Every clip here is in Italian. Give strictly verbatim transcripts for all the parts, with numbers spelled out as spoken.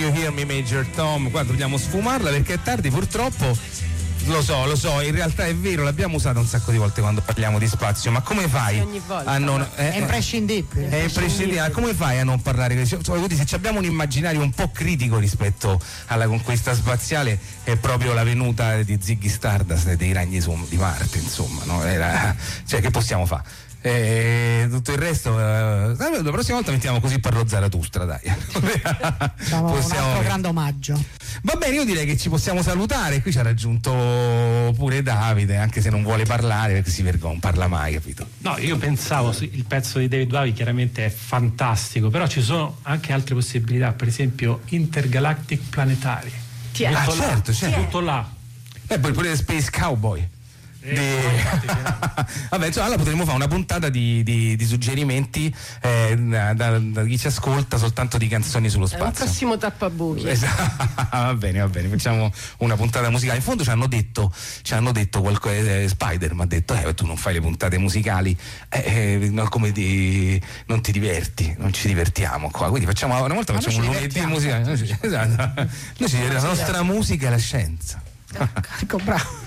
you hear me Major Tom? Qua dobbiamo sfumarla perché è tardi purtroppo. Lo so, lo so, in realtà è vero, l'abbiamo usata un sacco di volte quando parliamo di spazio, ma come fai ogni volta, a non... è Eh, imprescindibile. È imprescindibile, come fai a non parlare? Cioè, se abbiamo un immaginario un po' critico rispetto alla conquista spaziale, è proprio la venuta di Ziggy Stardust e dei ragni di Marte, insomma, no? Era, cioè, che possiamo fare? E tutto il resto eh, la prossima volta mettiamo così parlo Zarathustra, dai. Siamo un altro grande omaggio. Va bene, io direi che ci possiamo salutare. Qui ci ha raggiunto pure Davide, anche se non vuole parlare perché si vergogna, non parla mai, capito? No, io pensavo, il pezzo di David Bowie chiaramente è fantastico, però ci sono anche altre possibilità, per esempio Intergalactic Planetari. Ah, tutto certo, là, certo. tutto là. E poi pure Space Cowboy. Eh, di... Vabbè, insomma, allora potremmo fare una puntata di, di, di suggerimenti eh, da, da, da chi ci ascolta soltanto di canzoni sullo spazio. È un prossimo tappabuchi. Esatto. Va bene, va bene, facciamo una puntata musicale. In fondo ci hanno detto, ci hanno detto qualco, eh, Spider mi ha detto eh, tu non fai le puntate musicali, eh, eh, no, come di, non ti diverti, non ci divertiamo qua, quindi facciamo una volta, facciamo un lunedì musicale. Noi ci, esatto. Noi ci, la nostra musica è la scienza. Ecco, bravo.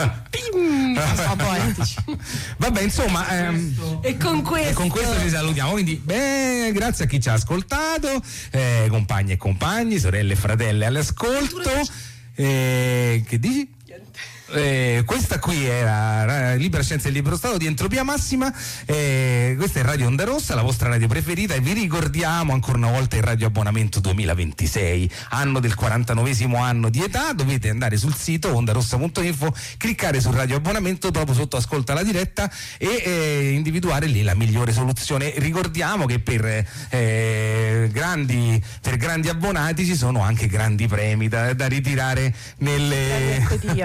Vabbè, insomma, ehm, e con questo e con questo ci salutiamo. Quindi, beh, grazie a chi ci ha ascoltato, eh, compagni e compagni, sorelle e fratelli all'ascolto. Eh, che dici? Eh, questa qui era Libera Scienza e Libero Stato di Entropia Massima, eh, questa è Radio Onda Rossa, la vostra radio preferita, e vi ricordiamo ancora una volta il radio abbonamento duemilaventisei, anno del quarantanovesimo anno di età. Dovete andare sul sito ondarossa punto info, cliccare sul radio abbonamento, dopo sotto ascolta la diretta e eh, individuare lì la migliore soluzione. Ricordiamo che per eh, grandi per grandi abbonati ci sono anche grandi premi da, da ritirare nelle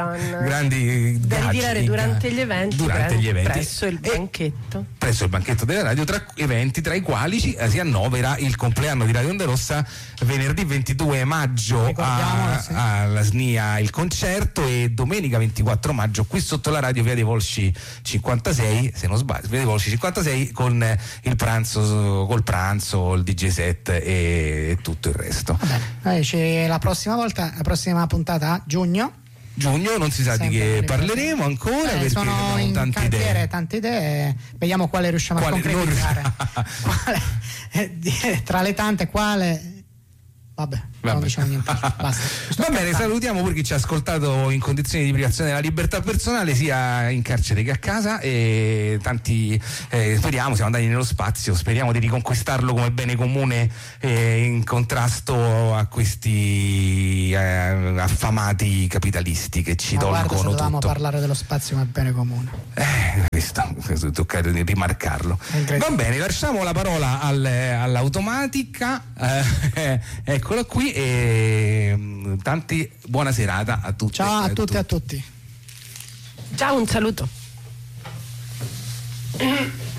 grandi da gaggi, ritirare durante gli eventi, durante gli eventi presso il banchetto presso il banchetto della radio, tra eventi tra i quali ci, eh, si annovera il compleanno di Radio Onda Rossa, venerdì ventidue maggio a, sì. alla S N I A il concerto, e domenica ventiquattro maggio qui sotto la radio, via dei Volsci cinquantasei, se non sbaglio, via dei Volsci cinquantasei, con il pranzo, col pranzo, il D J set e tutto il resto. Vabbè, c'è la prossima volta, la prossima puntata a giugno. Giugno, non si sa Sempre di che ripeto. parleremo ancora, eh, perché sono abbiamo in tante cantiere, idee. tante idee, vediamo quale riusciamo Quale a concretizzare. non... quale, eh, tra le tante quale vabbè, Vabbè. non diciamo niente, basta. Va bene, salutiamo pure chi ci ha ascoltato in condizioni di privazione della libertà personale, sia in carcere che a casa, e tanti eh, speriamo, siamo andati nello spazio, speriamo di riconquistarlo come bene comune, eh, in contrasto a questi eh, affamati capitalisti che ci Ma tolgono guarda, se dovevamo tutto. parlare dello spazio come bene comune. Eh, questo, questo tocca di rimarcarlo. Va bene, lasciamo la parola al, all'automatica, eh, eccola qui, e tanti buona serata a tutti. Ciao a e tutti e a tutti. Ciao, un saluto.